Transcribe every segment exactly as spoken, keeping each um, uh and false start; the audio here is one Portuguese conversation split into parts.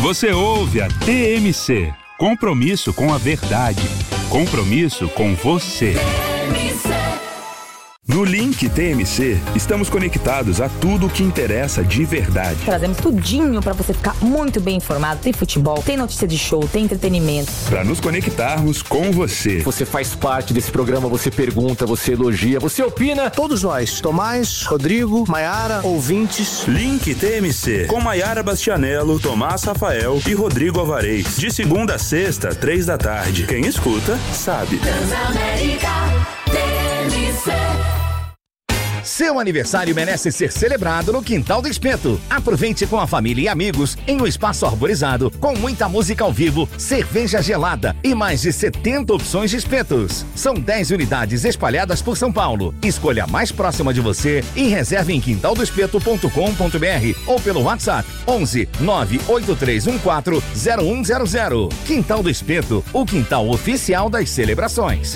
Você ouve a T M C. Compromisso com a verdade. Compromisso com você. No Link T M C, estamos conectados a tudo o que interessa de verdade. Trazemos tudinho pra você ficar muito bem informado. Tem futebol, tem notícia de show, tem entretenimento. Para nos conectarmos com você. Você faz parte desse programa, você pergunta, você elogia, você opina. Todos nós, Tomás, Rodrigo, Maiara, ouvintes. Link T M C, com Maiara Bastianello, Tomás Rafael e Rodrigo Alvarez. De segunda a sexta, três da tarde. Quem escuta, sabe. Transamérica T M C. Seu aniversário merece ser celebrado no Quintal do Espeto. Aproveite com a família e amigos em um espaço arborizado, com muita música ao vivo, cerveja gelada e mais de setenta opções de espetos. São dez unidades espalhadas por São Paulo. Escolha a mais próxima de você e reserve em quintal do espeto ponto com ponto b r ou pelo WhatsApp onze nove oito três um quatro zero um zero zero. Quintal do Espeto, o quintal oficial das celebrações.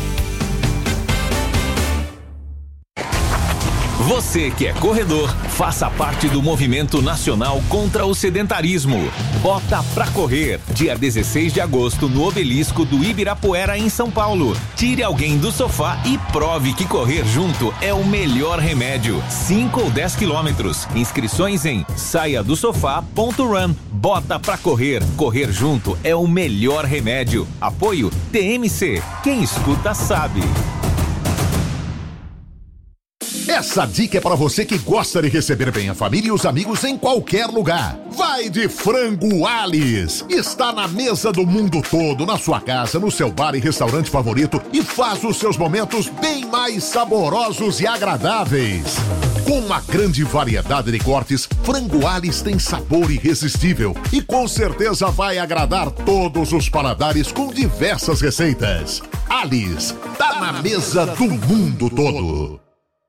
Você que é corredor, faça parte do movimento nacional contra o sedentarismo. Bota pra correr, dia dezesseis de agosto, no Obelisco do Ibirapuera, em São Paulo. Tire alguém do sofá e prove que correr junto é o melhor remédio. cinco ou dez quilômetros. Inscrições em saia do sofá ponto run. Bota pra correr. Correr junto é o melhor remédio. Apoio T M C. Quem escuta sabe. Essa dica é para você que gosta de receber bem a família e os amigos em qualquer lugar. Vai de Frango Alice. Está na mesa do mundo todo, na sua casa, no seu bar e restaurante favorito e faz os seus momentos bem mais saborosos e agradáveis. Com uma grande variedade de cortes, Frango Alice tem sabor irresistível e com certeza vai agradar todos os paladares com diversas receitas. Alice, tá na mesa do mundo todo.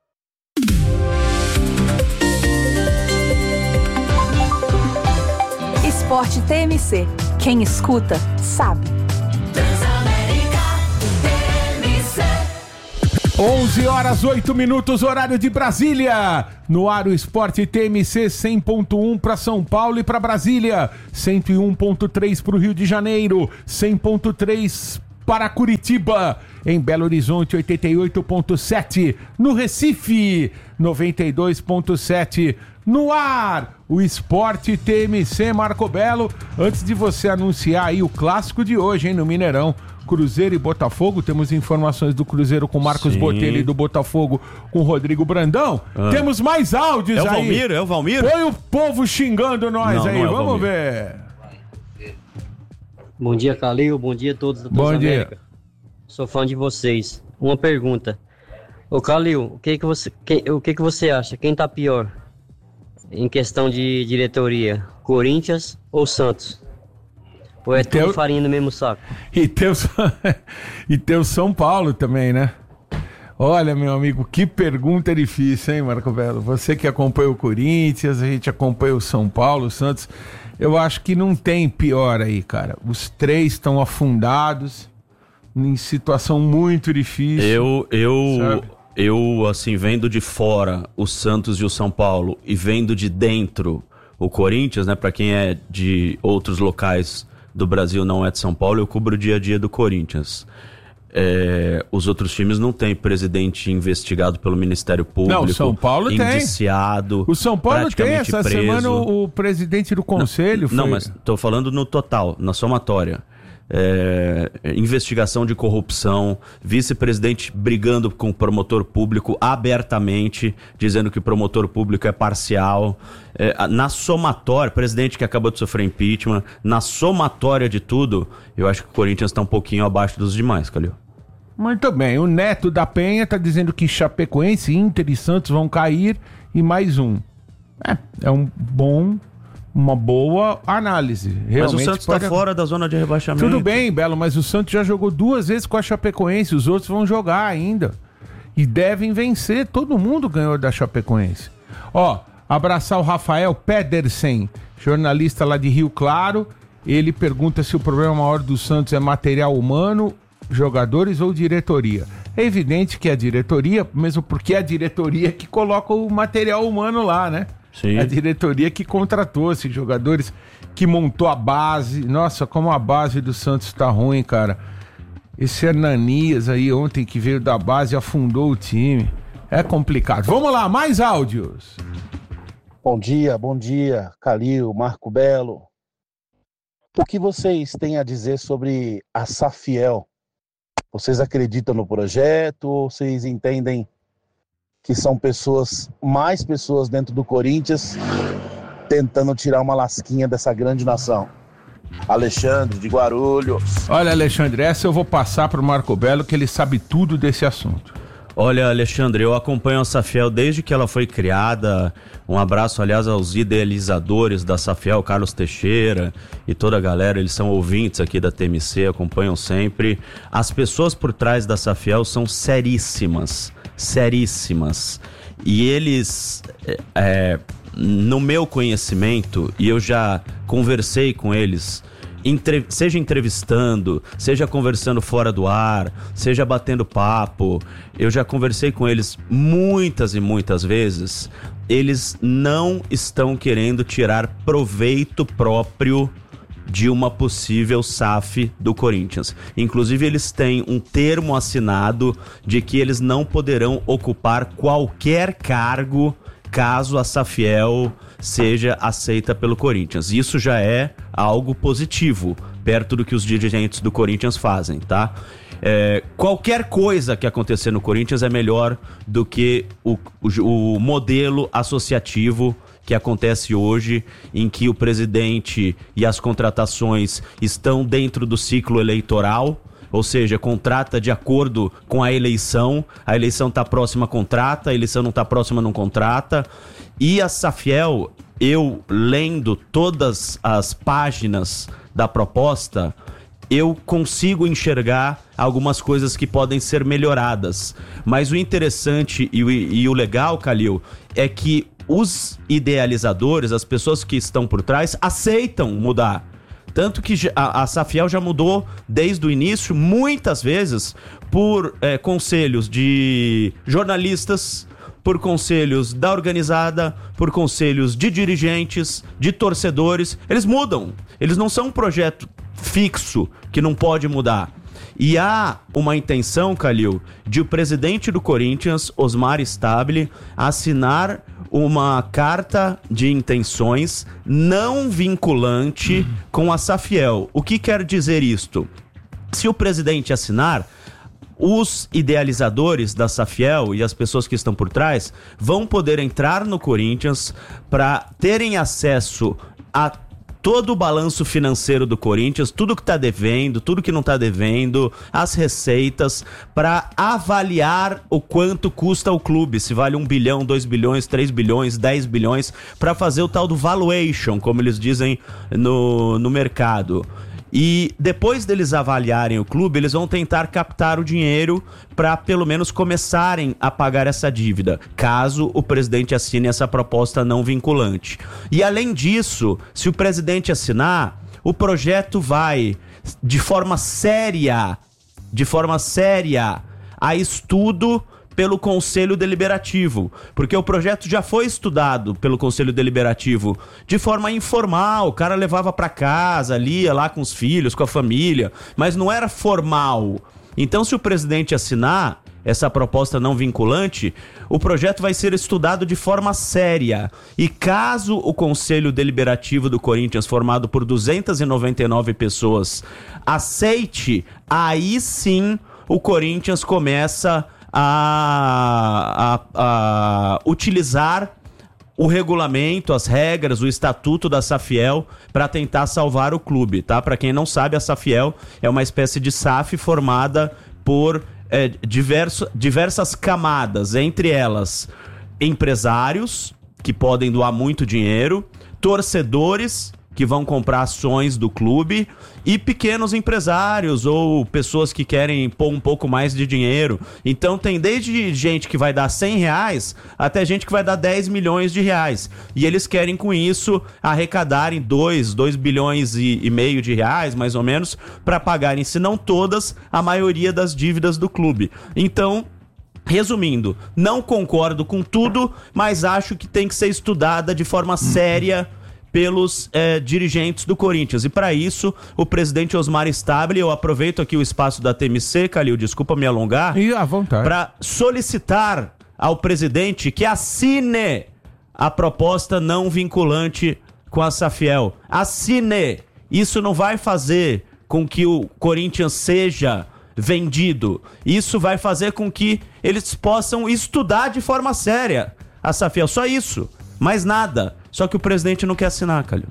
Esporte T M C. Quem escuta, sabe. Transamérica T M C. onze horas, oito minutos, horário de Brasília. No ar o Esporte T M C cem ponto um para São Paulo e para Brasília. cento e um ponto três para o Rio de Janeiro. cem ponto três para Curitiba. Em Belo Horizonte, oitenta e oito ponto sete. No Recife, noventa e dois ponto sete. No ar, o Esporte T M C Marco Belo. Antes de você anunciar aí o clássico de hoje, hein, no Mineirão, Cruzeiro e Botafogo, temos informações do Cruzeiro com Marcos Botelho e do Botafogo com Rodrigo Brandão. Ah. Temos mais áudios aí. É o Valmir, é o Valmir? Põe o povo xingando nós não, aí, não é vamos ver. Bom dia, Calil, bom dia a todos da Transamérica. Sou fã de vocês. Uma pergunta. Ô Calil, o que que você, que, o que que você acha? Quem tá pior em questão de diretoria? Corinthians ou Santos? Ou é tudo farinha no mesmo saco? E tem, o... e tem o São Paulo também, né? Olha, meu amigo, que pergunta difícil, hein, Marco Belo? Você que acompanha o Corinthians, a gente acompanha o São Paulo, o Santos. Eu acho que não tem pior aí, cara. Os três estão afundados, em situação muito difícil. Eu, eu, eu, assim, vendo de fora o Santos e o São Paulo e vendo de dentro o Corinthians, né? Pra quem é de outros locais do Brasil, não é de São Paulo, eu cubro o dia a dia do Corinthians. É, os outros times não têm presidente investigado pelo Ministério Público. Não, o São Paulo indiciado, tem. O São Paulo tem. Essa preso. semana o, o presidente do conselho não, foi... Não, mas estou falando no total, na somatória. É, investigação de corrupção, vice-presidente brigando com o promotor público abertamente, dizendo que o promotor público é parcial. É, na somatória, presidente que acabou de sofrer impeachment, na somatória de tudo, eu acho que o Corinthians está um pouquinho abaixo dos demais, Calil. Muito bem, o Neto da Penha está dizendo que Chapecoense, Inter e Santos vão cair e mais um. É, é um bom... Uma boa análise. Realmente, mas o Santos está pode... fora da zona de rebaixamento. Tudo bem, Belo, mas o Santos já jogou duas vezes com a Chapecoense, os outros vão jogar ainda. E devem vencer, todo mundo ganhou da Chapecoense. Ó, abraçar o Rafael Pedersen, jornalista lá de Rio Claro. Ele pergunta se o problema maior do Santos é material humano, jogadores ou diretoria. É evidente que é a diretoria, mesmo porque é a diretoria que coloca o material humano lá, né? Sim. A diretoria que contratou esses jogadores, que montou a base. Nossa, como a base do Santos tá ruim, cara. Esse Hernanias aí ontem que veio da base afundou o time. É complicado. Vamos lá, mais áudios. Bom dia, bom dia, Calil, Marco Belo. O que vocês têm a dizer sobre a Safiel? Vocês acreditam no projeto ou vocês entendem que são pessoas, mais pessoas dentro do Corinthians tentando tirar uma lasquinha dessa grande nação? Alexandre, de Guarulhos. Olha, Alexandre, essa eu vou passar pro Marco Belo, que ele sabe tudo desse assunto. Olha, Alexandre, eu acompanho a Safiel desde que ela foi criada. Um abraço, aliás, aos idealizadores da Safiel, Carlos Teixeira e toda a galera. Eles são ouvintes aqui da T M C, acompanham sempre. As pessoas por trás da Safiel são seríssimas, seríssimas. E eles, é, no meu conhecimento, e eu já conversei com eles, Entre... seja entrevistando, seja conversando fora do ar, seja batendo papo, eu já conversei com eles muitas e muitas vezes. Eles não estão querendo tirar proveito próprio de uma possível S A F do Corinthians. Inclusive, eles têm um termo assinado de que eles não poderão ocupar qualquer cargo caso a Safiel seja aceita pelo Corinthians. Isso já é algo positivo, perto do que os dirigentes do Corinthians fazem, tá? É, qualquer coisa que acontecer no Corinthians é melhor do que o, o, o modelo associativo que acontece hoje, em que o presidente e as contratações estão dentro do ciclo eleitoral. Ou seja, contrata de acordo com a eleição. A eleição está próxima, contrata. A eleição não está próxima, não contrata. E a Safiel, eu lendo todas as páginas da proposta, eu consigo enxergar algumas coisas que podem ser melhoradas. Mas o interessante e o, e o legal, Calil, é que os idealizadores, as pessoas que estão por trás, aceitam mudar. Tanto que a, a Safiel já mudou desde o início, muitas vezes, por é, conselhos de jornalistas, por conselhos da organizada, por conselhos de dirigentes, de torcedores. Eles mudam. Eles não são um projeto fixo que não pode mudar. E há uma intenção, Calil, de o presidente do Corinthians, Osmar Stabile, assinar uma carta de intenções não vinculante uhum. com a Safiel. O que quer dizer isto? Se o presidente assinar, os idealizadores da Safiel e as pessoas que estão por trás vão poder entrar no Corinthians para terem acesso a todo o balanço financeiro do Corinthians, tudo que está devendo, tudo que não está devendo, as receitas, para avaliar o quanto custa o clube, se vale um bilhão, dois bilhões, três bilhões, dez bilhões, para fazer o tal do valuation, como eles dizem no, no mercado. E depois deles avaliarem o clube, eles vão tentar captar o dinheiro para pelo menos começarem a pagar essa dívida, caso o presidente assine essa proposta não vinculante. E além disso, se o presidente assinar, o projeto vai de forma séria, de forma séria, a estudo pelo Conselho Deliberativo, porque o projeto já foi estudado pelo Conselho Deliberativo de forma informal. O cara levava para casa, lia lá com os filhos, com a família, mas não era formal. Então, se o presidente assinar essa proposta não vinculante, o projeto vai ser estudado de forma séria. E caso o Conselho Deliberativo do Corinthians, formado por duzentas e noventa e nove pessoas, aceite, aí sim o Corinthians começa A, a, a utilizar o regulamento, as regras, o estatuto da Safiel para tentar salvar o clube, tá? Para quem não sabe, a Safiel é uma espécie de S A F formada por é, diverso, diversas camadas, entre elas empresários que podem doar muito dinheiro, torcedores que vão comprar ações do clube e pequenos empresários ou pessoas que querem pôr um pouco mais de dinheiro. Então tem desde gente que vai dar cem reais até gente que vai dar dez milhões de reais. E eles querem com isso arrecadarem dois, dois bilhões e, e meio de reais, mais ou menos, para pagarem, se não todas, a maioria das dívidas do clube. Então Resumindo, não concordo com tudo, mas acho que tem que ser estudada de forma séria pelos eh, dirigentes do Corinthians. E para isso, o presidente Osmar Stabile, eu aproveito aqui o espaço da T M C, Calil, desculpa me alongar, e à vontade, para solicitar ao presidente que assine a proposta não vinculante com a Safiel. Assine! Isso não vai fazer com que o Corinthians seja vendido. Isso vai fazer com que eles possam estudar de forma séria a Safiel. Só isso. Mais nada. Só que o presidente não quer assinar, Calil.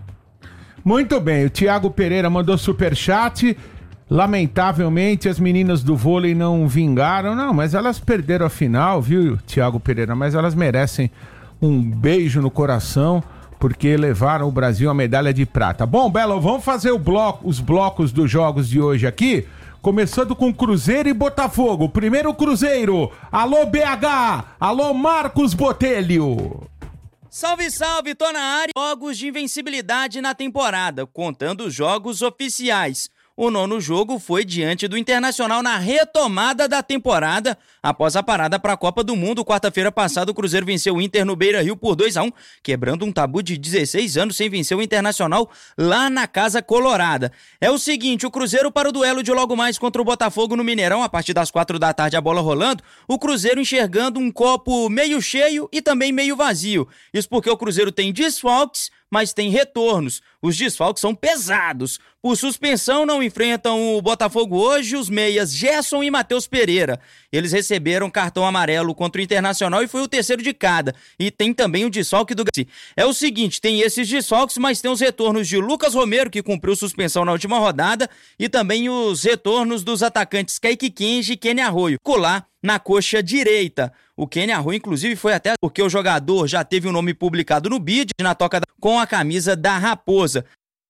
Muito bem. O Thiago Pereira mandou superchat. Lamentavelmente, as meninas do vôlei não vingaram. Não, mas elas perderam a final, viu, Thiago Pereira? Mas elas merecem um beijo no coração, porque levaram o Brasil a medalha de prata. Bom, Belo, vamos fazer o bloco, os blocos dos jogos de hoje aqui. Começando com Cruzeiro e Botafogo. Primeiro Cruzeiro. Alô, B H. Alô, Marcos Botelho. Salve, salve, tô na área. Jogos de invencibilidade na temporada, contando os jogos oficiais. O nono jogo foi diante do Internacional na retomada da temporada, após a parada para a Copa do Mundo. Quarta-feira passada, o Cruzeiro venceu o Inter no Beira-Rio por dois a um, quebrando um tabu de dezesseis anos sem vencer o Internacional lá na Casa Colorada. É o seguinte, o Cruzeiro para o duelo de logo mais contra o Botafogo no Mineirão, a partir das quatro da tarde, a bola rolando, o Cruzeiro enxergando um copo meio cheio e também meio vazio. Isso porque o Cruzeiro tem desfalques, mas tem retornos. Os desfalques são pesados. Por suspensão, não enfrentam o Botafogo hoje os meias Gerson e Matheus Pereira. Eles receberam cartão amarelo contra o Internacional e foi o terceiro de cada. E tem também o desfalque do Garcia. É o seguinte, tem esses desfalques, mas tem os retornos de Lucas Romero, que cumpriu suspensão na última rodada, e também os retornos dos atacantes Kaique Kenji e Kenny Arroio. Colar na coxa direita. O Kenny Arroio, inclusive, foi até porque o jogador já teve o nome publicado no B I D, na toca da... com a camisa da Raposa.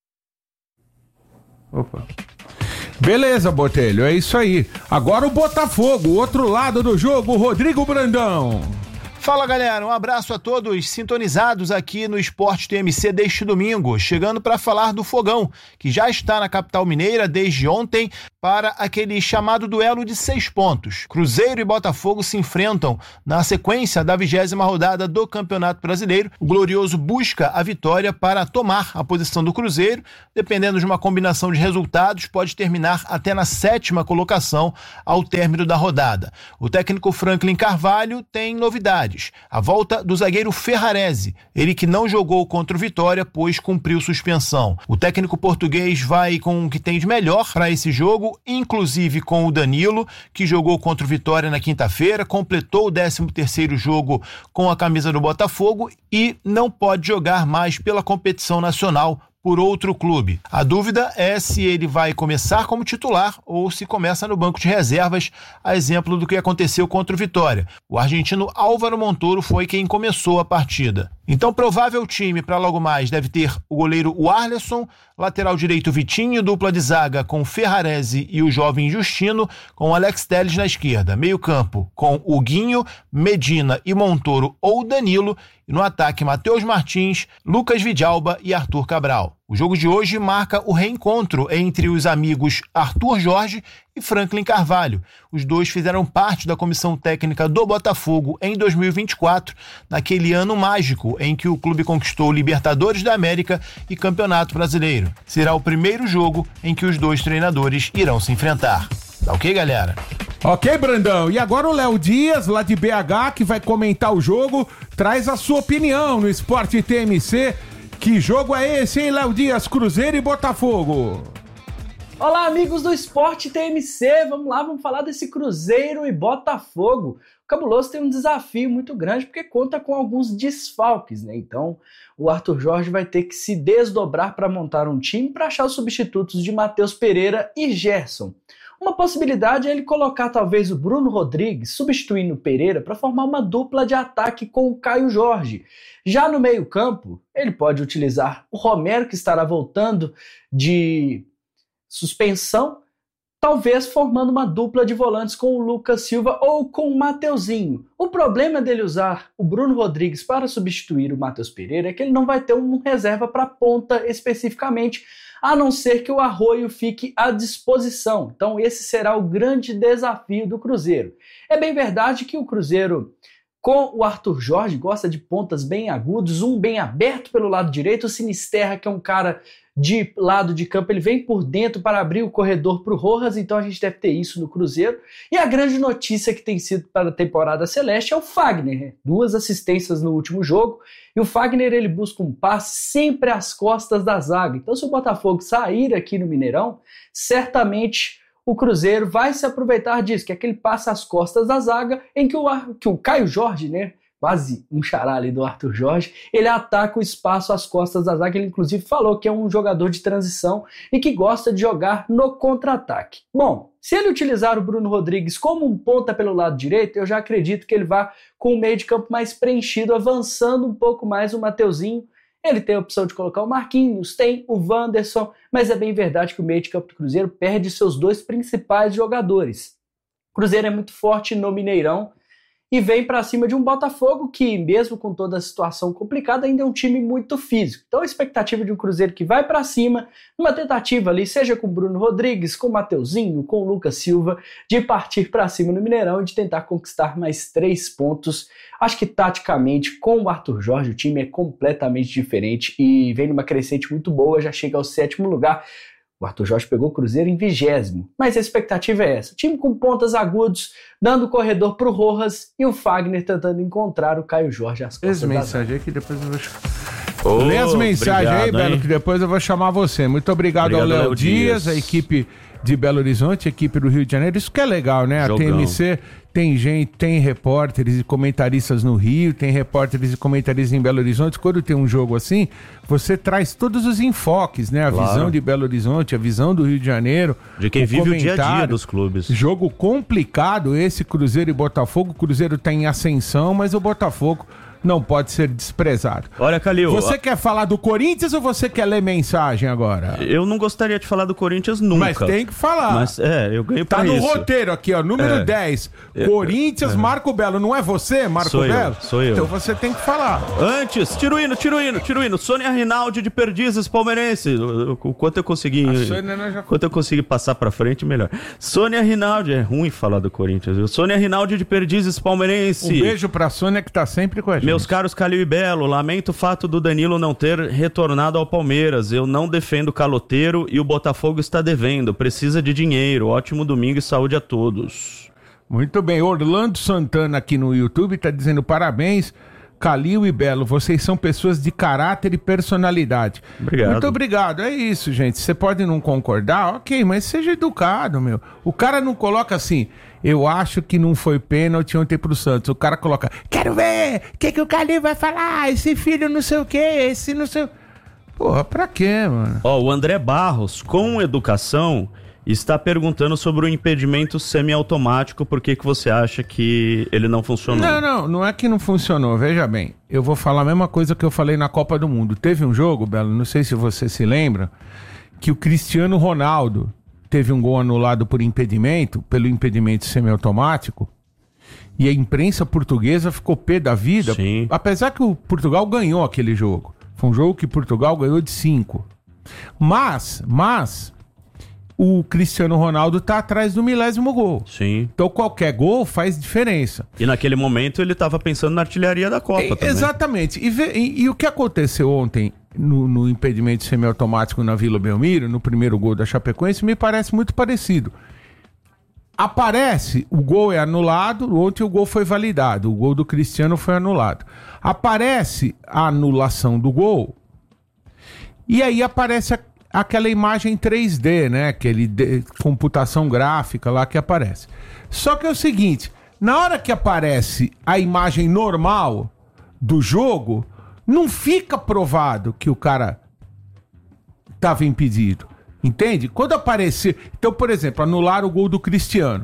Opa. Beleza, Botelho, é isso aí. Agora o Botafogo, o outro lado do jogo, Rodrigo Brandão. Fala, galera, um abraço a todos sintonizados aqui no Esporte T M C deste domingo, chegando para falar do Fogão, que já está na capital mineira desde ontem para aquele chamado duelo de seis pontos. Cruzeiro e Botafogo se enfrentam na sequência da vigésima rodada do Campeonato Brasileiro. O Glorioso busca a vitória para tomar a posição do Cruzeiro, dependendo de uma combinação de resultados, pode terminar até na sétima colocação ao término da rodada. O técnico Franklin Carvalho tem novidades. A volta do zagueiro Ferrarese, ele que não jogou contra o Vitória, pois cumpriu suspensão. O técnico português vai com o que tem de melhor para esse jogo, inclusive com o Danilo, que jogou contra o Vitória na quinta-feira, completou o décimo terceiro jogo com a camisa do Botafogo e não pode jogar mais pela competição nacional por outro clube. A dúvida é se ele vai começar como titular ou se começa no banco de reservas, a exemplo do que aconteceu contra o Vitória. O argentino Álvaro Montoro foi quem começou a partida. Então, provável time para logo mais deve ter o goleiro Warleson, lateral direito Vitinho, dupla de zaga com Ferrarese e o jovem Justino, com Alex Telles na esquerda. Meio campo com o Guinho, Medina e Montoro ou Danilo. E no ataque, Matheus Martins, Lucas Vidalba e Arthur Cabral. O jogo de hoje marca o reencontro entre os amigos Arthur Jorge e Franklin Carvalho. Os dois fizeram parte da comissão técnica do Botafogo em dois mil e vinte e quatro, naquele ano mágico em que o clube conquistou Libertadores da América e Campeonato Brasileiro. Será o primeiro jogo em que os dois treinadores irão se enfrentar. Tá ok, galera? Ok, Brandão. E agora o Léo Dias, lá de B H, que vai comentar o jogo, traz a sua opinião no Esporte T M C. Que jogo é esse, hein, Léo Dias? Cruzeiro e Botafogo. Olá, amigos do Esporte T M C. Vamos lá, vamos falar desse Cruzeiro e Botafogo. O Cabuloso tem um desafio muito grande porque conta com alguns desfalques, né? Então, o Arthur Jorge vai ter que se desdobrar para montar um time para achar os substitutos de Matheus Pereira e Gerson. Uma possibilidade é ele colocar talvez o Bruno Rodrigues substituindo o Pereira para formar uma dupla de ataque com o Caio Jorge. Já no meio-campo, ele pode utilizar o Romero, que estará voltando de suspensão, talvez formando uma dupla de volantes com o Lucas Silva ou com o Mateuzinho. O problema dele usar o Bruno Rodrigues para substituir o Matheus Pereira é que ele não vai ter um reserva para ponta especificamente, a não ser que o Arroio fique à disposição. Então esse será o grande desafio do Cruzeiro. É bem verdade que o Cruzeiro, com o Arthur Jorge, gosta de pontas bem agudos, um bem aberto pelo lado direito, o Sinisterra, que é um cara de lado de campo, ele vem por dentro para abrir o corredor para o Rojas, então a gente deve ter isso no Cruzeiro. E a grande notícia que tem sido para a temporada celeste é o Fagner, né? Duas assistências no último jogo, e o Fagner ele busca um passe sempre às costas da zaga. Então se o Botafogo sair aqui no Mineirão, certamente o Cruzeiro vai se aproveitar disso, que é aquele passe às costas da zaga, em que o, que o Caio Jorge, né, quase um xará ali do Arthur Jorge, ele ataca o espaço às costas da zaga. Ele inclusive falou que é um jogador de transição e que gosta de jogar no contra-ataque. Bom, se ele utilizar o Bruno Rodrigues como um ponta pelo lado direito, eu já acredito que ele vá com o meio de campo mais preenchido, avançando um pouco mais o Mateuzinho. Ele tem a opção de colocar o Marquinhos, tem o Wanderson, mas é bem verdade que o meio de campo do Cruzeiro perde seus dois principais jogadores. O Cruzeiro é muito forte no Mineirão e vem para cima de um Botafogo que, mesmo com toda a situação complicada, ainda é um time muito físico. Então a expectativa de um Cruzeiro que vai para cima, uma tentativa ali, seja com o Bruno Rodrigues, com o Mateuzinho, com o Lucas Silva, de partir para cima no Mineirão e de tentar conquistar mais três pontos. Acho que taticamente, com o Arthur Jorge, o time é completamente diferente e vem numa crescente muito boa, já chega ao sétimo lugar. O Arthur Jorge pegou o Cruzeiro em vigésimo, mas a expectativa é essa. O time com pontas agudos, dando corredor pro Rojas e o Fagner tentando encontrar o Caio Jorge às costas. Lê as mensagens aí que depois eu vou... Oh, Lê as mensagens obrigado, aí, Belo, hein? Que depois eu vou chamar você. Muito obrigado, obrigado ao Léo Dias, Dias, a equipe de Belo Horizonte, a equipe do Rio de Janeiro. Isso que é legal, né? Jogão. A T M C tem gente, tem repórteres e comentaristas no Rio, tem repórteres e comentaristas em Belo Horizonte. Quando tem um jogo assim, você traz todos os enfoques, né? A claro. visão de Belo Horizonte, a visão do Rio de Janeiro. De quem o vive o dia a dia dos clubes. Jogo complicado esse Cruzeiro e Botafogo. O Cruzeiro tá em ascensão, mas o Botafogo não pode ser desprezado. Olha, Calil... Você a... quer falar do Corinthians ou você quer ler mensagem agora? Eu não gostaria de falar do Corinthians nunca. Mas tem que falar. Mas, é, eu ganho pra Tá no isso. roteiro aqui, ó, número é. dez. Corinthians, é. Marco Belo. Não é você, Marco sou Belo? Eu, sou eu. Então você tem que falar. Antes, tira o hino, tira o hino, tira o hino. Sônia Rinaldi de Perdizes, palmeirense. O quanto eu consegui... Já... Quanto eu consegui passar pra frente, melhor. Sônia Rinaldi... É ruim falar do Corinthians, viu? Sônia Rinaldi de Perdizes, palmeirense. Um beijo pra Sônia que tá sempre com a gente. Meus caros Calil e Belo, lamento o fato do Danilo não ter retornado ao Palmeiras. Eu não defendo o caloteiro e o Botafogo está devendo. Precisa de dinheiro. Ótimo domingo e saúde a todos. Muito bem. Orlando Santana aqui no YouTube está dizendo parabéns, Calil e Belo. Vocês são pessoas de caráter e personalidade. Obrigado. Muito obrigado. É isso, gente. Você pode não concordar, ok, mas seja educado, meu. O cara não coloca assim... Eu acho que não foi pênalti ontem pro Santos. O cara coloca, quero ver, o que, que o Calil vai falar? Esse filho não sei o que, esse não sei... Porra, pra quê, mano? Ó, oh, o André Barros, com educação, está perguntando sobre o impedimento semiautomático. Por que que você acha que ele não funcionou? Não, não, não é que não funcionou. Veja bem, eu vou falar a mesma coisa que eu falei na Copa do Mundo. Teve um jogo, Belo, não sei se você se lembra, que o Cristiano Ronaldo teve um gol anulado por impedimento, pelo impedimento semiautomático, e a imprensa portuguesa ficou pé da vida, Sim. apesar que o Portugal ganhou aquele jogo. Foi um jogo que Portugal ganhou de cinco. Mas, mas, o Cristiano Ronaldo tá atrás do milésimo gol. Sim. Então qualquer gol faz diferença. E naquele momento ele estava pensando na artilharia da Copa e, também. Exatamente. E, e, e o que aconteceu ontem no, no impedimento semiautomático na Vila Belmiro, no primeiro gol da Chapecoense, me parece muito parecido. Aparece, o gol é anulado, ontem o gol foi validado, o gol do Cristiano foi anulado. Aparece a anulação do gol e aí aparece a, aquela imagem três D, né? Aquele de, computação gráfica lá que aparece. Só que é o seguinte, na hora que aparece a imagem normal do jogo, não fica provado que o cara estava impedido. Entende? Quando aparecer... Então, por exemplo, anular o gol do Cristiano.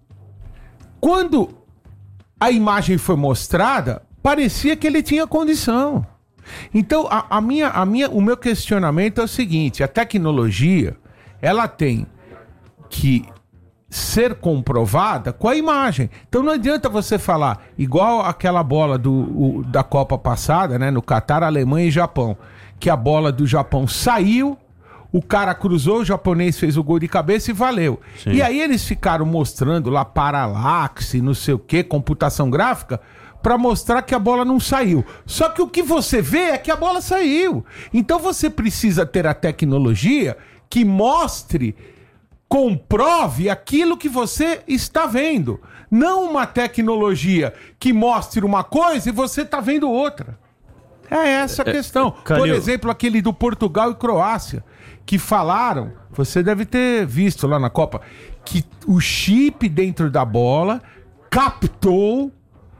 Quando a imagem foi mostrada, parecia que ele tinha condição. Então, a, a minha, a minha, o meu questionamento é o seguinte: a tecnologia, ela tem que ser comprovada com a imagem. Então não adianta você falar, igual aquela bola do, o, da Copa passada, né, no Catar, Alemanha e Japão, que a bola do Japão saiu, o cara cruzou, o japonês fez o gol de cabeça e valeu. Sim. E aí eles ficaram mostrando lá paralaxe, não sei o que, computação gráfica, para mostrar que a bola não saiu. Só que o que você vê é que a bola saiu. Então você precisa ter a tecnologia que mostre, comprove aquilo que você está vendo. Não uma tecnologia que mostre uma coisa e você está vendo outra. É essa a questão. É, Por exemplo, aquele do Portugal e Croácia, que falaram, você deve ter visto lá na Copa, que o chip dentro da bola captou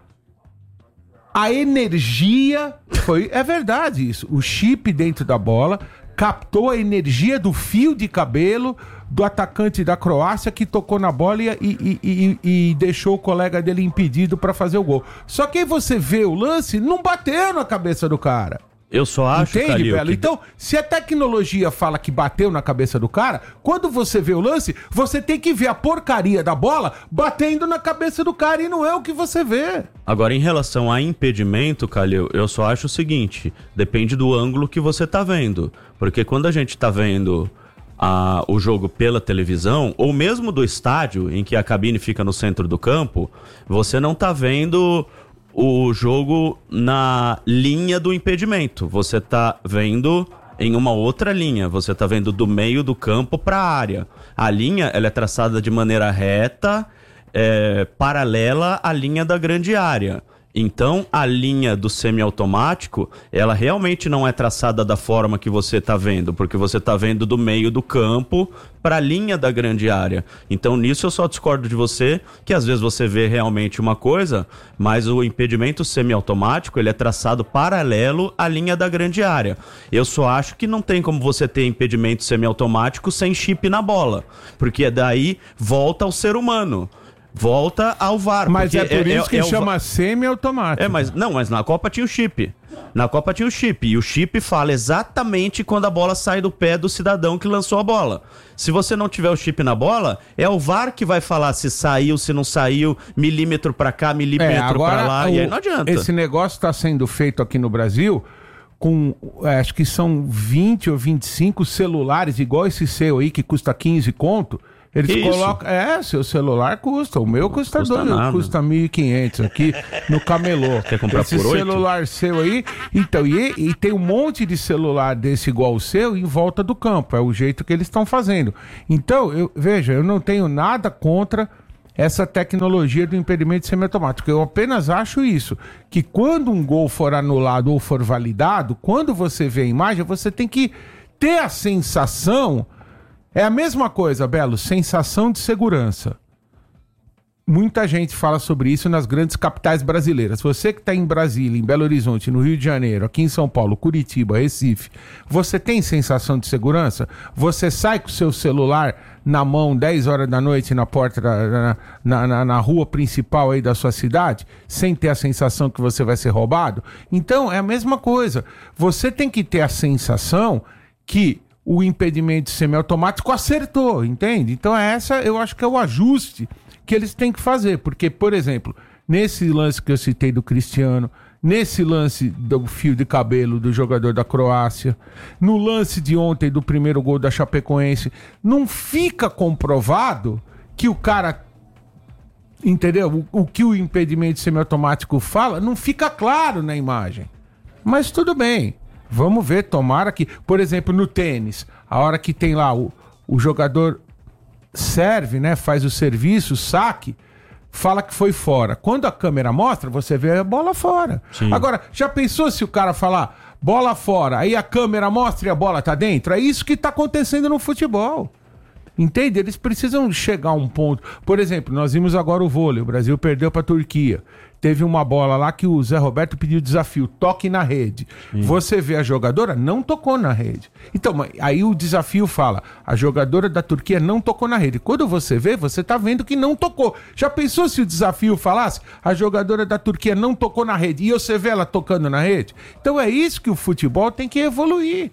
a energia, foi, é verdade isso, o chip dentro da bola captou a energia do fio de cabelo do atacante da Croácia que tocou na bola e, e, e, e deixou o colega dele impedido para fazer o gol. Só que aí você vê o lance, não bateu na cabeça do cara. Eu só acho, Entende, Calil, Belo? que... Então, se a tecnologia fala que bateu na cabeça do cara, quando você vê o lance, você tem que ver a porcaria da bola batendo na cabeça do cara e não é o que você vê. Agora, em relação a impedimento, Calil, eu só acho o seguinte, depende do ângulo que você tá vendo. Porque quando a gente tá vendo a, o jogo pela televisão, ou mesmo do estádio, em que a cabine fica no centro do campo, você não tá vendo o jogo na linha do impedimento. Você tá vendo em uma outra linha. Você tá vendo do meio do campo para a área. A linha, ela é traçada de maneira reta, é, paralela à linha da grande área. Então, a linha do semiautomático, ela realmente não é traçada da forma que você está vendo, porque você está vendo do meio do campo para a linha da grande área. Então, nisso eu só discordo de você, que às vezes você vê realmente uma coisa, mas o impedimento semiautomático, ele é traçado paralelo à linha da grande área. Eu só acho que não tem como você ter impedimento semiautomático sem chip na bola, porque daí volta ao ser humano. Volta ao V A R. Mas é por é, isso que é, é chama o... semi-automático. É, mas não, mas na Copa tinha o chip. Na Copa tinha o chip. E o chip fala exatamente quando a bola sai do pé do cidadão que lançou a bola. Se você não tiver o chip na bola, é o V A R que vai falar se saiu, se não saiu, milímetro pra cá, milímetro é, agora, pra lá, o, e aí não adianta. Esse negócio está sendo feito aqui no Brasil com, é, acho que são vinte ou vinte e cinco celulares, igual esse seu aí, que custa quinze conto. Eles que colocam. Isso? É, seu celular custa. O meu custa, custa dois, nada. custa mil e quinhentos aqui no camelô. Quer comprar Esse por oito? celular seu aí. Então, e, e tem um monte de celular desse igual o seu em volta do campo. É o jeito que eles estão fazendo. Então, eu, veja, eu não tenho nada contra essa tecnologia do impedimento semiautomático. Eu apenas acho isso, que quando um gol for anulado ou for validado, quando você vê a imagem, você tem que ter a sensação. É a mesma coisa, Belo, sensação de segurança. Muita gente fala sobre isso nas grandes capitais brasileiras. Você que está em Brasília, em Belo Horizonte, no Rio de Janeiro, aqui em São Paulo, Curitiba, Recife, você tem sensação de segurança? Você sai com o seu celular na mão dez horas da noite na porta, da, na, na, na rua principal aí da sua cidade, sem ter a sensação que você vai ser roubado? Então, é a mesma coisa. Você tem que ter a sensação que o impedimento semiautomático acertou, entende? Então essa eu acho que é o ajuste que eles têm que fazer, porque, por exemplo, nesse lance que eu citei do Cristiano, nesse lance do fio de cabelo do jogador da Croácia, no lance de ontem do primeiro gol da Chapecoense, não fica comprovado que o cara, entendeu? O, o que o impedimento semiautomático fala, não fica claro na imagem. Mas tudo bem. Vamos ver, tomara que... Por exemplo, no tênis, a hora que tem lá o, o jogador serve, né? Faz o serviço, saque, fala que foi fora. Quando a câmera mostra, você vê a bola fora. Sim. Agora, já pensou se o cara falar bola fora, aí a câmera mostra e a bola tá dentro? É isso que tá acontecendo no futebol. Entende? Eles precisam chegar a um ponto. Por exemplo, nós vimos agora o vôlei. O Brasil perdeu para a Turquia. Teve uma bola lá que o Zé Roberto pediu desafio. Toque na rede. Sim. Você vê a jogadora, não tocou na rede. Então, aí o desafio fala, a jogadora da Turquia não tocou na rede. Quando você vê, você tá vendo que não tocou. Já pensou se o desafio falasse, a jogadora da Turquia não tocou na rede, e você vê ela tocando na rede? Então é isso que o futebol tem que evoluir.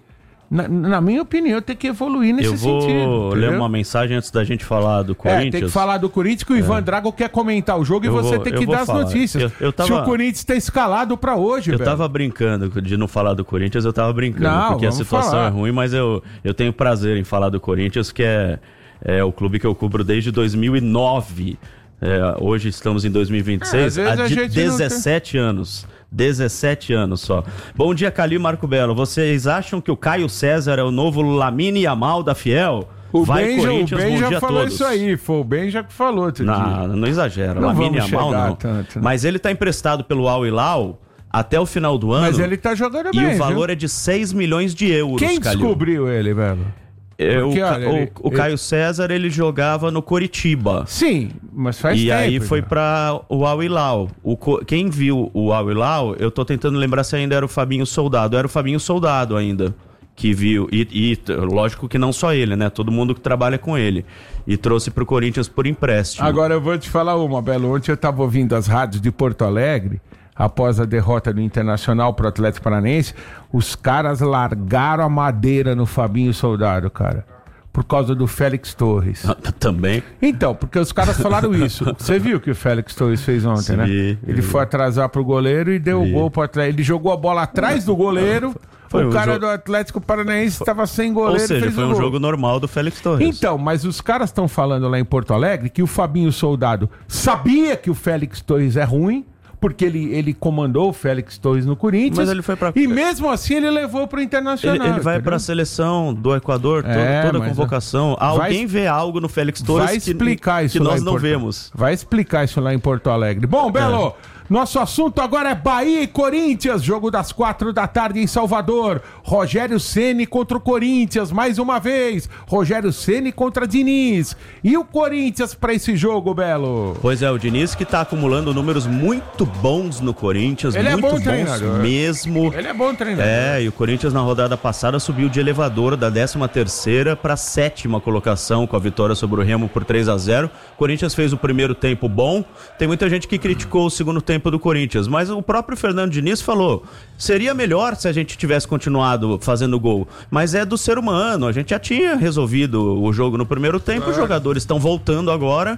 Na, na minha opinião, tem que evoluir nesse Eu vou sentido. ler entendeu? uma mensagem antes da gente falar do É, Corinthians. tem que falar do Corinthians, que o Ivan É. Drago quer comentar o jogo e Eu você vou- tem eu que vou dar as falar. notícias. Eu- eu tava- Se o Corinthians está escalado pra hoje, Eu velho. tava brincando de não falar do Corinthians, eu tava brincando, Não, porque a vamos situação falar. é ruim, mas eu, eu tenho prazer em falar do Corinthians, que é, é o clube que eu cubro desde dois mil e nove. É, hoje estamos em dois mil e vinte e seis, É, às vezes há a de gente não tem- dezessete anos. dezessete anos só. Bom dia, Calil e Marco Belo. Vocês acham que o Caio César é o novo Lamine Yamal da Fiel? O Vai Ben, já, o Corinthians, Ben bom já dia a falou todos. isso aí, foi o Ben já que falou outro Não, dia. não exagera. Não Lamine vamos Yamal chegar não. tanto, né? Mas ele tá emprestado pelo Al Hilal até o final do ano. Mas ele tá jogando E bem, o valor viu? é de seis milhões de euros, Quem Calil. descobriu ele, velho? Eu, Porque, o, olha, o- ele- o Caio César, ele jogava no Coritiba. Sim, mas faz e tempo. aí foi já. pra o Al Hilal. O co- Quem viu o Al Hilal, eu tô tentando lembrar se ainda era o Fabinho Soldado. Era o Fabinho Soldado ainda que viu. E, e t- lógico que não só ele, né? Todo mundo que trabalha com ele. E trouxe pro Corinthians por empréstimo. Agora eu vou te falar uma, Belo. Ontem eu tava ouvindo as rádios de Porto Alegre, após a derrota do Internacional pro Atlético Paranaense, os caras largaram a madeira no Fabinho Soldado, cara. Por causa do Félix Torres. Também. Então, porque os caras falaram isso. Você viu o que o Félix Torres fez ontem, Vi, né? vi. Ele foi atrasar pro goleiro e deu o Vi. gol pro Atlético. Ele jogou a bola atrás do goleiro. Foi o um cara jogo- do Atlético Paranaense estava sem goleiro. Ou seja, fez foi o um gol. jogo normal do Félix Torres. Então, mas os caras estão falando lá em Porto Alegre que o Fabinho Soldado sabia que o Félix Torres é ruim, porque ele, ele comandou o Félix Torres no Corinthians. Mas ele foi pra- E mesmo assim ele levou pro Internacional. Ele, ele vai entendeu? para a seleção do Equador, to- É, toda a mas, convocação. vai- Alguém vê algo no Félix Torres Vai que, explicar isso que lá nós em não Porto- vemos. Vai explicar isso lá em Porto Alegre. Bom, Belo, É. nosso assunto agora é Bahia e Corinthians, jogo das quatro da tarde em Salvador. Rogério Ceni contra o Corinthians, mais uma vez. Rogério Ceni contra Diniz. E o Corinthians pra esse jogo, Belo? Pois é, o Diniz que tá acumulando números muito bons no Corinthians, Ele é muito bom bons treinador. mesmo. Ele é bom treinador. É, e o Corinthians na rodada passada subiu de elevador da décima terceira para a sétima colocação com a vitória sobre o Remo por três a zero. O Corinthians fez o primeiro tempo bom. Tem muita gente que criticou o segundo tempo do Corinthians, mas o próprio Fernando Diniz falou: seria melhor se a gente tivesse continuado fazendo gol, mas é do ser humano. A gente já tinha resolvido o jogo no primeiro tempo, os jogadores estão voltando agora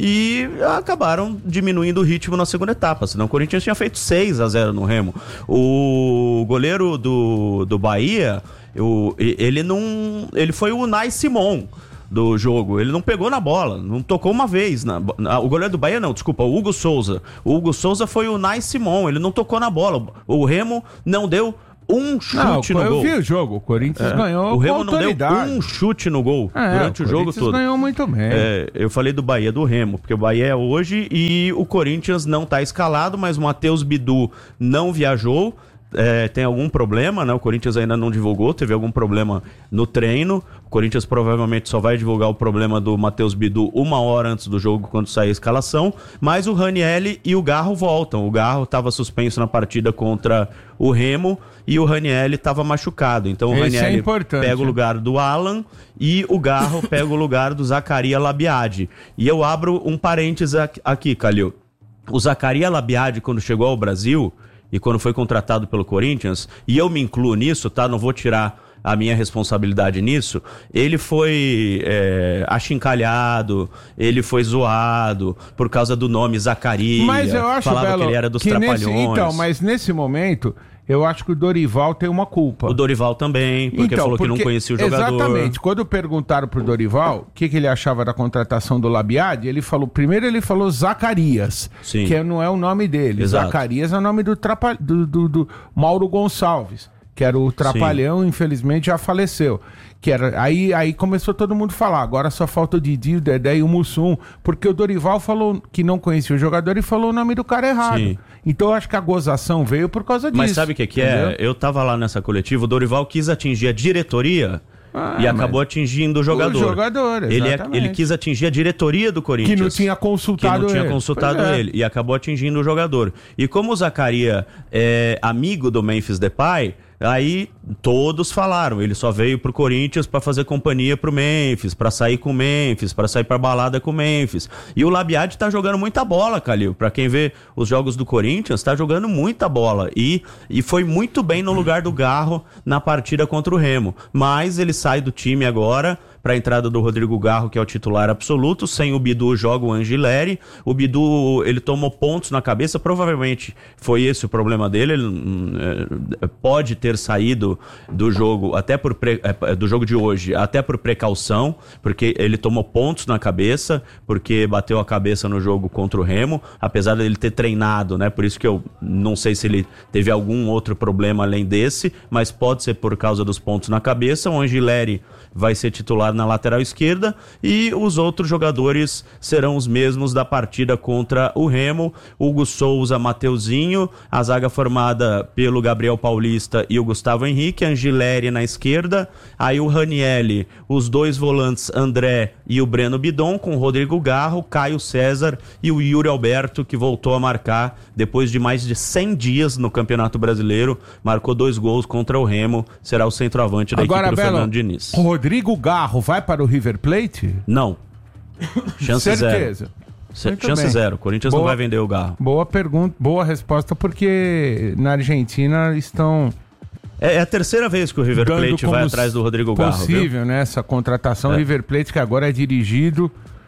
e acabaram diminuindo o ritmo na segunda etapa, senão o Corinthians tinha feito seis a zero no Remo. O goleiro do, do Bahia, o, ele não, ele foi o Unai Simon do jogo, ele não pegou na bola, não tocou uma vez na, na, o goleiro do Bahia não, desculpa, o Hugo Souza o Hugo Souza foi o Unai Simon, ele não tocou na bola, o Remo não deu um chute Não, no eu gol. vi o jogo, o Corinthians É. ganhou O Remo com não deu autoridade. um chute no gol É, durante o, o jogo Corinthians todo. ganhou muito bem. É, eu falei do Bahia, do Remo, porque o Bahia é hoje e o Corinthians não tá escalado, mas o Matheus Bidu não viajou. É, tem algum problema, né? O Corinthians ainda não divulgou, teve algum problema no treino. O Corinthians provavelmente só vai divulgar o problema do Matheus Bidu uma hora antes do jogo, quando sair a escalação. Mas o Ranielli e o Garro voltam. O Garro estava suspenso na partida contra o Remo e o Ranielli estava machucado. Então o Esse é Ranielli importante. pega o lugar do Alan e o Garro pega o lugar do Zaccaria Labiade. E eu abro um parênteses aqui, aqui, Calil. O Zaccaria Labiade, quando chegou ao Brasil e quando foi contratado pelo Corinthians, e eu me incluo nisso, tá? Não vou tirar a minha responsabilidade nisso, ele foi é, achincalhado, ele foi zoado por causa do nome Zaccaria, Mas eu acho, falava Belo, que ele era dos que Trapalhões. nesse, então, mas nesse momento, eu acho que o Dorival tem uma culpa. O Dorival também, porque Então, falou que não porque- conhecia o jogador. Exatamente. Quando perguntaram pro Dorival o que, que ele achava da contratação do Labiade, ele falou, primeiro ele falou Zacarias, Sim. que não é o nome dele. Exato. Zacarias é o nome do, trapa, do, do, do Mauro Gonçalves, que era o Trapalhão, infelizmente já faleceu. Que era, aí, aí começou todo mundo a falar, agora só falta o Didi, o Dedé e o Mussum, porque o Dorival falou que não conhecia o jogador e falou o nome do cara errado. Sim. Então eu acho que a gozação veio por causa disso. Mas sabe o que, que é? entendeu? Eu tava lá nessa coletiva, o Dorival quis atingir a diretoria Ah, e acabou mas- atingindo o jogador. O jogador, ele, é- exatamente. ele quis atingir a diretoria do Corinthians. Que não tinha consultado Que não tinha ele. consultado Pois é. ele. E acabou atingindo o jogador. E como o Zaccaria é amigo do Memphis Depay, Aí todos falaram, ele só veio pro Corinthians pra fazer companhia pro Memphis, pra sair com o Memphis, pra sair pra balada com o Memphis. E o Labiade tá jogando muita bola, Calil. Pra quem vê os jogos do Corinthians, tá jogando muita bola. E, e foi muito bem no lugar do Garro na partida contra o Remo. Mas ele sai do time agora para a entrada do Rodrigo Garro, que é o titular absoluto. Sem o Bidu joga o Angileri. O Bidu, ele tomou pontos na cabeça, provavelmente foi esse o problema dele. Ele é, pode ter saído do jogo até por pre, é, do jogo de hoje, até por precaução, porque ele tomou pontos na cabeça, porque bateu a cabeça no jogo contra o Remo, apesar dele ter treinado, né? Por isso que eu não sei se ele teve algum outro problema além desse, mas pode ser por causa dos pontos na cabeça. O Angileri vai ser titular na lateral esquerda e os outros jogadores serão os mesmos da partida contra o Remo. Hugo Souza, Mateuzinho, a zaga formada pelo Gabriel Paulista e o Gustavo Henrique, Angileri na esquerda, aí o Ranielli, os dois volantes André e o Breno Bidon, com Rodrigo Garro, Caio César e o Yuri Alberto, que voltou a marcar depois de mais de cem dias no Campeonato Brasileiro, marcou dois gols contra o Remo, será o centroavante da Agora, equipe do Belo, Fernando Diniz. Rodrigo Garro vai para o River Plate? Não. Chance Certeza. zero. Muito Chance bem. zero. O Corinthians Boa- não vai vender o Garro. Boa pergunta, boa resposta, porque na Argentina estão É, é a terceira vez que o River dando Plate como vai atrás do Rodrigo Garro. possível, Viu? né, essa contratação. É. River Plate, que agora é dirigido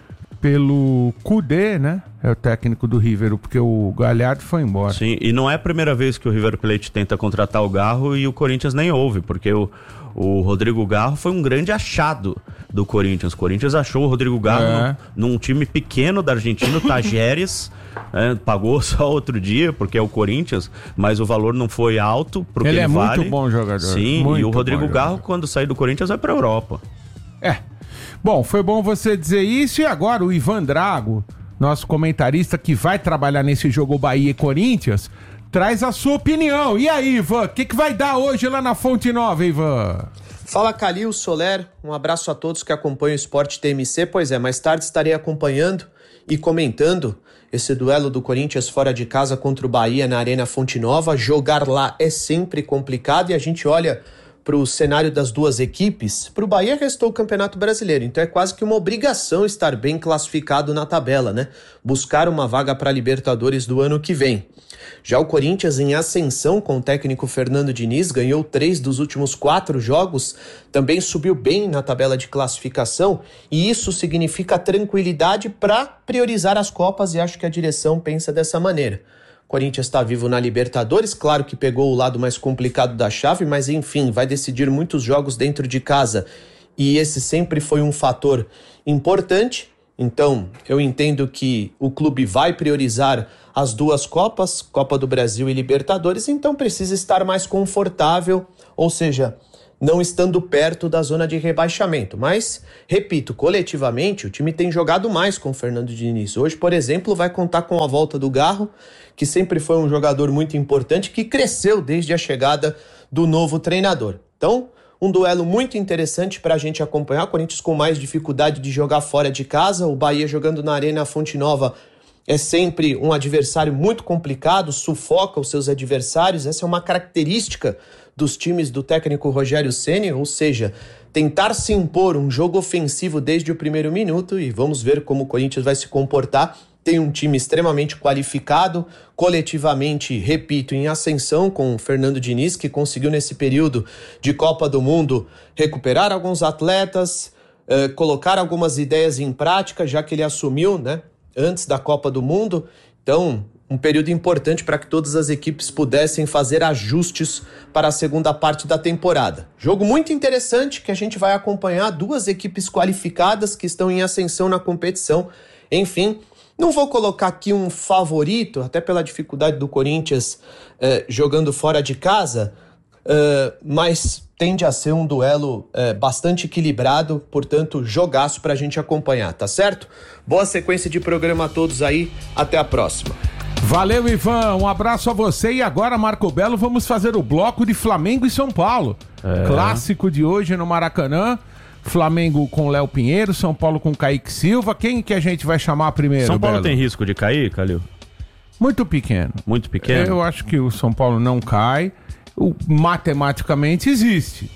pelo Cudê, né? É o técnico do River, porque o Galhardo foi embora. Sim, e não é a primeira vez que o River Plate tenta contratar o Garro e o Corinthians nem ouve, porque o, o Rodrigo Garro foi um grande achado do Corinthians. O Corinthians achou o Rodrigo Garro É. num, num time pequeno da Argentina, o Tajeres, é, pagou só outro dia, porque é o Corinthians, mas o valor não foi alto pro que Ele ele é vale. muito bom jogador. Sim, muito e o Rodrigo bom Garro, jogador. quando sair do Corinthians, vai pra Europa. É. Bom, foi bom você dizer isso. E agora o Ivan Drago, nosso comentarista que vai trabalhar nesse jogo Bahia e Corinthians, traz a sua opinião. E aí, Ivan, o que, que vai dar hoje lá na Fonte Nova, Ivan? Fala, Calil, Soler, um abraço a todos que acompanham o Esporte T M C. Pois é, mais tarde estarei acompanhando e comentando esse duelo do Corinthians fora de casa contra o Bahia na Arena Fonte Nova. Jogar lá é sempre complicado e a gente olha para o cenário das duas equipes. Para o Bahia restou o Campeonato Brasileiro, então é quase que uma obrigação estar bem classificado na tabela, né? Buscar uma vaga para a Libertadores do ano que vem. Já o Corinthians, em ascensão com o técnico Fernando Diniz, ganhou três dos últimos quatro jogos, também subiu bem na tabela de classificação, e isso significa tranquilidade para priorizar as Copas, e acho que a direção pensa dessa maneira. O Corinthians está vivo na Libertadores, claro que pegou o lado mais complicado da chave, mas enfim, vai decidir muitos jogos dentro de casa, e esse sempre foi um fator importante. Então, eu entendo que o clube vai priorizar as duas Copas, Copa do Brasil e Libertadores, então precisa estar mais confortável, ou seja, não estando perto da zona de rebaixamento. Mas, repito, coletivamente, o time tem jogado mais com o Fernando Diniz. Hoje, por exemplo, vai contar com a volta do Garro, que sempre foi um jogador muito importante, que cresceu desde a chegada do novo treinador. Então, um duelo muito interessante para a gente acompanhar. O Corinthians com mais dificuldade de jogar fora de casa, o Bahia jogando na Arena Fonte Nova é sempre um adversário muito complicado, sufoca os seus adversários. Essa é uma característica dos times do técnico Rogério Ceni, ou seja, tentar se impor um jogo ofensivo desde o primeiro minuto, e vamos ver como o Corinthians vai se comportar. Tem um time extremamente qualificado, coletivamente, repito, em ascensão com o Fernando Diniz, que conseguiu nesse período de Copa do Mundo recuperar alguns atletas, eh, colocar algumas ideias em prática, já que ele assumiu, né, antes da Copa do Mundo. Então, um período importante para que todas as equipes pudessem fazer ajustes para a segunda parte da temporada. Jogo muito interessante que a gente vai acompanhar, duas equipes qualificadas que estão em ascensão na competição. Enfim, não vou colocar aqui um favorito, até pela dificuldade do Corinthians eh, jogando fora de casa, eh, mas tende a ser um duelo eh, bastante equilibrado, portanto, jogaço para a gente acompanhar, tá certo? Boa sequência de programa a todos aí, até a próxima. Valeu, Ivan, um abraço a você. E agora, Marco Belo, vamos fazer o bloco de Flamengo e São Paulo. É. Clássico de hoje no Maracanã. Flamengo com Léo Pinheiro, São Paulo com Kaique Silva. Quem que a gente vai chamar primeiro, São Paulo Belo? tem risco de cair, Calil? Muito pequeno. Muito pequeno? Eu acho que o São Paulo não cai. o, matematicamente existe,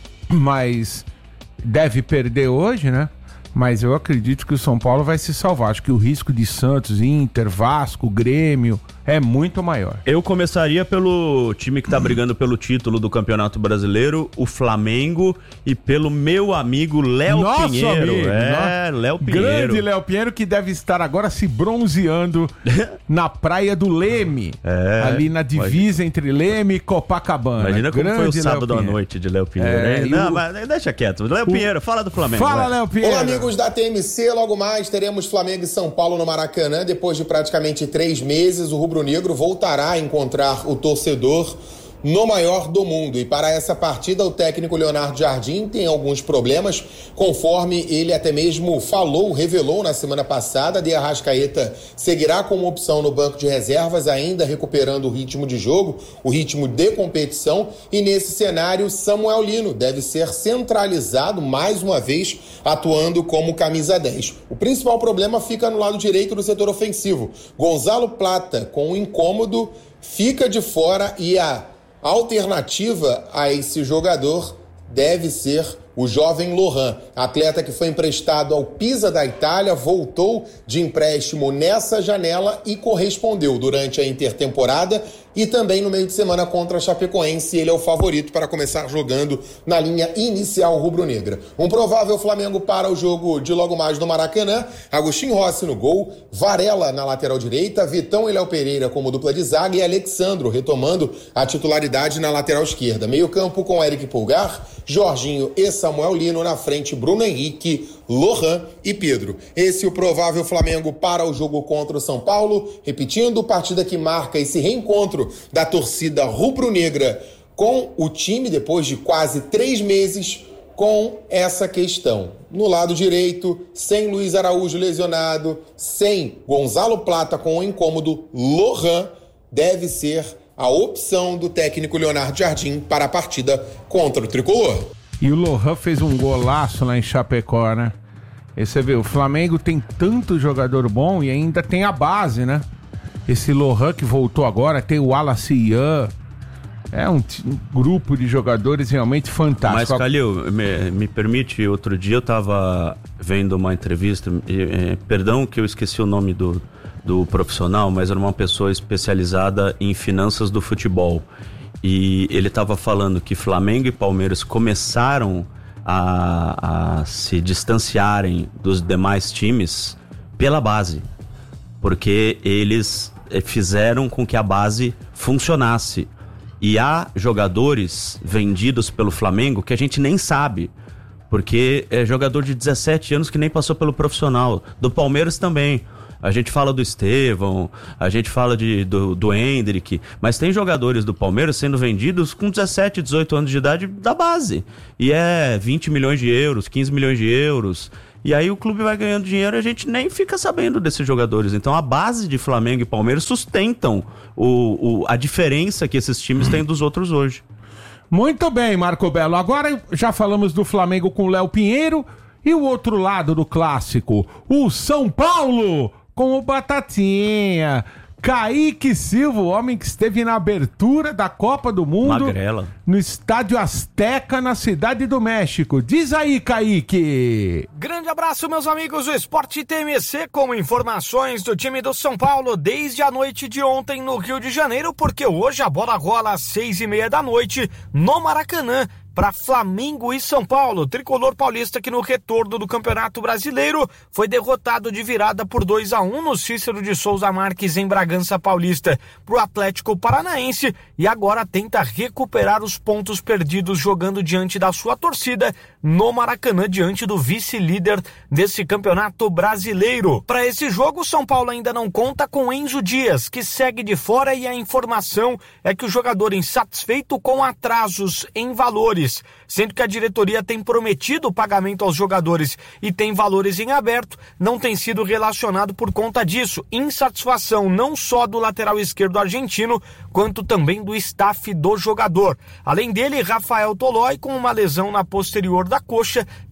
mas deve perder hoje, né? Mas eu acredito que o São Paulo vai se salvar. Acho que o risco de Santos, Inter, Vasco, Grêmio é muito maior. Eu começaria pelo time que tá brigando pelo título do Campeonato Brasileiro, o Flamengo, e pelo meu amigo Léo Pinheiro. Amigo, é, Léo Pinheiro. Grande Léo Pinheiro, que deve estar agora se bronzeando na praia do Leme. É, ali na divisa entre Leme e Copacabana. Imagina como Grande foi o sábado Léo à noite de Léo Pinheiro. É, né? Não, o... mas deixa quieto. Léo o... Pinheiro, fala do Flamengo. Fala, Léo Pinheiro. Olá, amigos da T M C. Logo mais teremos Flamengo e São Paulo no Maracanã. Depois de praticamente três meses, o rubro-negro voltará a encontrar o torcedor no maior do mundo. E para essa partida, o técnico Leonardo Jardim tem alguns problemas, conforme ele até mesmo falou, revelou na semana passada. De Arrascaeta seguirá como opção no banco de reservas, ainda recuperando o ritmo de jogo, o ritmo de competição. E nesse cenário, Samuel Lino deve ser centralizado mais uma vez, atuando como camisa dez. O principal problema fica no lado direito do setor ofensivo. Gonzalo Plata, com um incômodo, fica de fora, e a alternativa a esse jogador deve ser o jovem Lohan, atleta que foi emprestado ao Pisa da Itália, voltou de empréstimo nessa janela e correspondeu durante a intertemporada e também no meio de semana contra a Chapecoense. Ele é o favorito para começar jogando na linha inicial rubro-negra. Um provável Flamengo para o jogo de logo mais no Maracanã: Agostinho Rossi no gol, Varela na lateral direita, Vitão e Léo Pereira como dupla de zaga e Alexandro retomando a titularidade na lateral esquerda. Meio campo com Eric Pulgar, Jorginho e Samuel Lino, na frente Bruno Henrique, Lohan e Pedro. Esse é o provável Flamengo para o jogo contra o São Paulo. Repetindo, partida que marca esse reencontro da torcida rubro-negra com o time depois de quase três meses com essa questão. No lado direito, sem Luiz Araújo lesionado, sem Gonzalo Plata com o incômodo, Lohan deve ser a opção do técnico Leonardo Jardim para a partida contra o Tricolor. E o Lohan fez um golaço lá em Chapecó, né? E você vê, o Flamengo tem tanto jogador bom e ainda tem a base, né? Esse Lohan que voltou agora, tem o Wallace Ian. É um, um grupo de jogadores realmente fantástico. Mas, Calil, me, me permite, outro dia eu tava vendo uma entrevista, e, é, perdão que eu esqueci o nome do, do profissional, mas era uma pessoa especializada em finanças do futebol. E ele estava falando que Flamengo e Palmeiras começaram a, a se distanciarem dos demais times pela base, porque eles fizeram com que a base funcionasse. E há jogadores vendidos pelo Flamengo que a gente nem sabe, porque é jogador de dezessete anos que nem passou pelo profissional. Do Palmeiras também. A gente fala do Estevão, a gente fala de, do, do Hendrick, mas tem jogadores do Palmeiras sendo vendidos com dezessete, dezoito anos de idade da base. E é vinte milhões de euros, quinze milhões de euros. E aí o clube vai ganhando dinheiro e a gente nem fica sabendo desses jogadores. Então a base de Flamengo e Palmeiras sustentam o, o, a diferença que esses times têm dos outros hoje. Muito bem, Marco Belo. Agora já falamos do Flamengo com o Léo Pinheiro e o outro lado do clássico, o São Paulo com o Batatinha. Kaique Silva, o homem que esteve na abertura da Copa do Mundo. Magrela. No Estádio Azteca, na Cidade do México. Diz aí, Kaique. Grande abraço, meus amigos do Esporte T M C, com informações do time do São Paulo desde a noite de ontem no Rio de Janeiro, porque hoje a bola rola às seis e meia da noite no Maracanã, para Flamengo e São Paulo. Tricolor paulista que no retorno do Campeonato Brasileiro foi derrotado de virada por dois a um no Cícero de Souza Marques em Bragança Paulista para o Atlético Paranaense e agora tenta recuperar os pontos perdidos jogando diante da sua torcida no Maracanã, diante do vice-líder desse Campeonato Brasileiro. Para esse jogo, o São Paulo ainda não conta com Enzo Dias, que segue de fora, e a informação é que o jogador insatisfeito com atrasos em valores, sendo que a diretoria tem prometido o pagamento aos jogadores e tem valores em aberto, não tem sido relacionado por conta disso. Insatisfação não só do lateral esquerdo argentino, quanto também do staff do jogador. Além dele, Rafael Tolói, com uma lesão na posterior da coxa,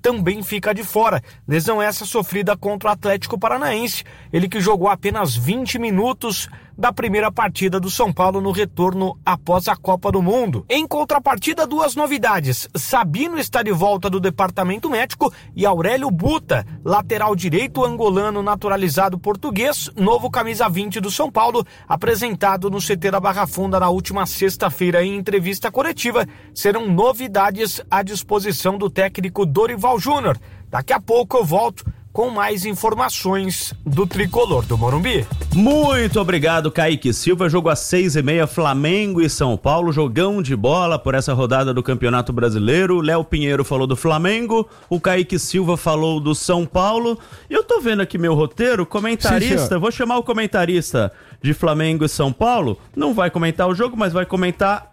também fica de fora. Lesão essa sofrida contra o Atlético Paranaense, ele que jogou apenas vinte minutos da primeira partida do São Paulo no retorno após a Copa do Mundo. Em contrapartida, duas novidades. Sabino está de volta do departamento médico e Aurélio Buta, lateral direito angolano naturalizado português, novo camisa vinte do São Paulo, apresentado no C T da Barra Funda na última sexta-feira em entrevista coletiva, serão novidades à disposição do técnico Dorival Júnior. Daqui a pouco eu volto com mais informações do Tricolor do Morumbi. Muito obrigado, Kaique Silva. Jogo às seis e meia, Flamengo e São Paulo. Jogão de bola por essa rodada do Campeonato Brasileiro. Léo Pinheiro falou do Flamengo, o Kaique Silva falou do São Paulo. E eu tô vendo aqui meu roteiro, comentarista, Sim, vou chamar o comentarista de Flamengo e São Paulo. Não vai comentar o jogo, mas vai comentar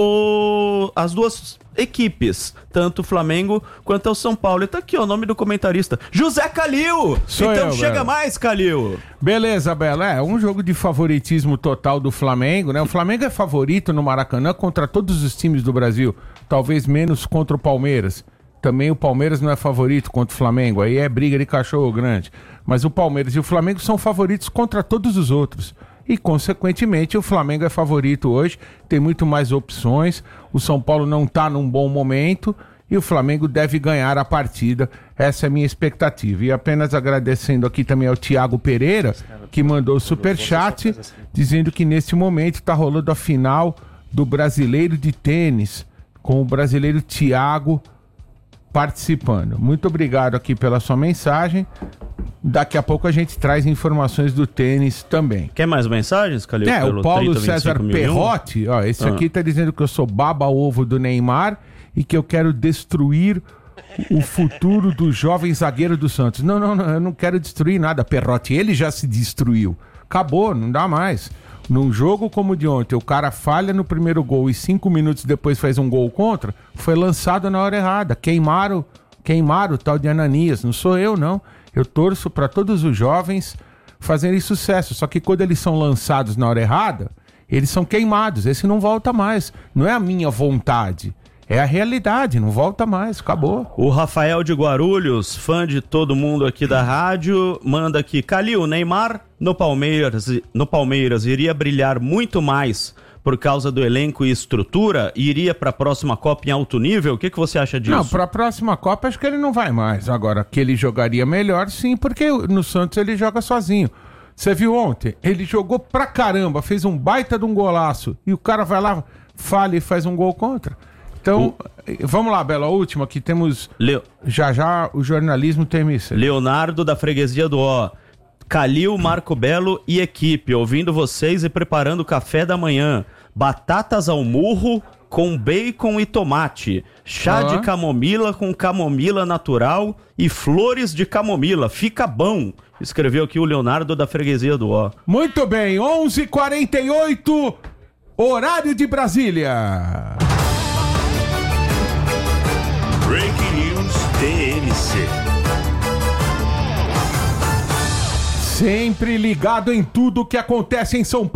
o... as duas equipes, tanto o Flamengo quanto o São Paulo. E tá aqui ó, o nome do comentarista, José Calil. Sou então eu, chega Bela. mais, Calil. Beleza, Bela. É um jogo de favoritismo total do Flamengo, né? O Flamengo é favorito no Maracanã contra todos os times do Brasil, talvez menos contra o Palmeiras. Também o Palmeiras não é favorito contra o Flamengo, aí é briga de cachorro grande. Mas o Palmeiras e o Flamengo são favoritos contra todos os outros. E, consequentemente, o Flamengo é favorito hoje, tem muito mais opções, o São Paulo não está num bom momento e o Flamengo deve ganhar a partida, essa é a minha expectativa. E apenas agradecendo aqui também ao Thiago Pereira, que mandou o superchat, dizendo que neste momento está rolando a final do Brasileiro de Tênis, com o brasileiro Thiago participando. Muito obrigado aqui pela sua mensagem. Daqui a pouco a gente traz informações do tênis também. Quer mais mensagens, Calil? É, o Paulo César Perrotti, ó, esse ah. aqui tá dizendo que eu sou baba-ovo do Neymar e que eu quero destruir o futuro do jovem zagueiro do Santos. Não, não, não, eu não quero destruir nada, Perrotti. Ele já se destruiu. Acabou, não dá mais. Num jogo como o de ontem, o cara falha no primeiro gol e cinco minutos depois faz um gol contra, foi lançado na hora errada. Queimaram, queimaram o tal de Ananias. Não sou eu, não. Eu torço para todos os jovens fazerem sucesso. Só que quando eles são lançados na hora errada, eles são queimados. Esse não volta mais. Não é a minha vontade. É a realidade. Não volta mais. Acabou. O Rafael de Guarulhos, fã de todo mundo aqui da rádio, manda aqui. Calil, Neymar no Palmeiras, no Palmeiras iria brilhar muito mais por causa do elenco e estrutura, e iria para a próxima Copa em alto nível? O que, que você acha disso? Não, para a próxima Copa acho que ele não vai mais. Agora, que ele jogaria melhor, sim, porque no Santos ele joga sozinho. Você viu ontem? Ele jogou pra caramba, fez um baita de um golaço, e o cara vai lá, falha e faz um gol contra. Então, o... vamos lá, Bela, a última, que temos Leo... já já o jornalismo T M C. Leonardo da Freguesia do Ó. Calil, Marco Belo e equipe, ouvindo vocês e preparando o café da manhã. Batatas ao murro com bacon e tomate. Chá ah. de camomila com camomila natural e flores de camomila. Fica bom. Escreveu aqui o Leonardo da Freguesia do Ó. Muito bem, onze e quarenta e oito, horário de Brasília. Breaking News T M C. Sempre ligado em tudo que acontece em São Paulo.